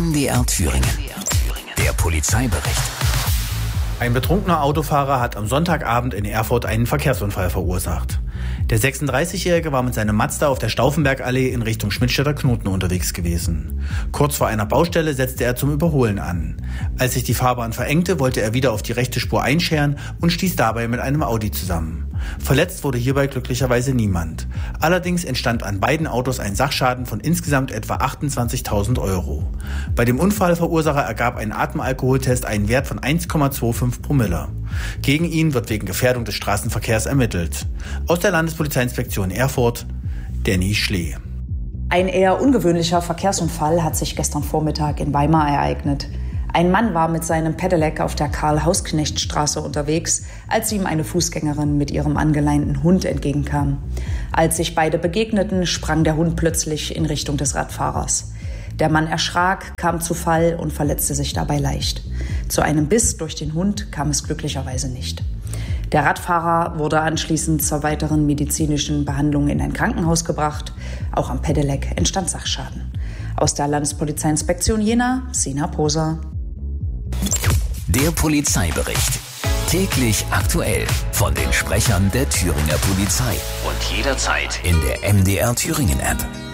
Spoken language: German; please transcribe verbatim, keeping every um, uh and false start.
M D R Thüringen. Der Polizeibericht. Ein betrunkener Autofahrer hat am Sonntagabend in Erfurt einen Verkehrsunfall verursacht. Der sechsunddreißigjährige war mit seinem Mazda auf der Stauffenbergallee in Richtung Schmidtstädter Knoten unterwegs gewesen. Kurz vor einer Baustelle setzte er zum Überholen an. Als sich die Fahrbahn verengte, wollte er wieder auf die rechte Spur einscheren und stieß dabei mit einem Audi zusammen. Verletzt wurde hierbei glücklicherweise niemand. Allerdings entstand an beiden Autos ein Sachschaden von insgesamt etwa achtundzwanzigtausend Euro. Bei dem Unfallverursacher ergab ein Atemalkoholtest einen Wert von eins Komma fünfundzwanzig Promille. Gegen ihn wird wegen Gefährdung des Straßenverkehrs ermittelt. Aus der Landespolizeiinspektion Erfurt, Danny Schlee. Ein eher ungewöhnlicher Verkehrsunfall hat sich gestern Vormittag in Weimar ereignet. Ein Mann war mit seinem Pedelec auf der Karl-Hausknecht-Straße unterwegs, als ihm eine Fußgängerin mit ihrem angeleinten Hund entgegenkam. Als sich beide begegneten, sprang der Hund plötzlich in Richtung des Radfahrers. Der Mann erschrak, kam zu Fall und verletzte sich dabei leicht. Zu einem Biss durch den Hund kam es glücklicherweise nicht. Der Radfahrer wurde anschließend zur weiteren medizinischen Behandlung in ein Krankenhaus gebracht. Auch am Pedelec entstand Sachschaden. Aus der Landespolizeiinspektion Jena, Sina Poser. Der Polizeibericht. Täglich aktuell von den Sprechern der Thüringer Polizei. Und jederzeit in der M D R Thüringen App.